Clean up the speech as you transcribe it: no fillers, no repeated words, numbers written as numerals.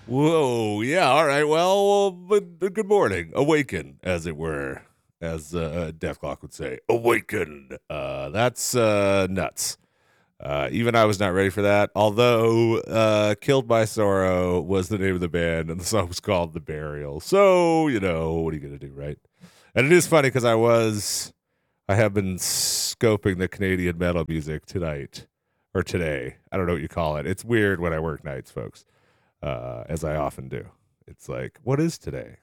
Whoa, yeah, all right. Well, but good morning. Awaken, as it were, as Death Clock would say. Awaken. That's nuts. Even I was not ready for that. Although Killed by Sorrow was the name of the band, and the song was called The Burial. So, what are you going to do, right? And it is funny because I have been scoping the Canadian metal music tonight or today. I don't know what you call it. It's weird when I work nights, folks, as I often do. It's like, what is today?